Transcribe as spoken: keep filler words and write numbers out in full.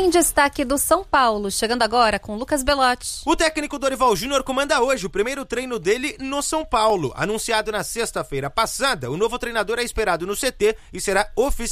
Tem destaque do São Paulo, chegando agora com Lucas Belotti. O técnico Dorival Júnior comanda hoje o primeiro treino dele no São Paulo. Anunciado na sexta-feira passada, o novo treinador é esperado no C T e será oficializado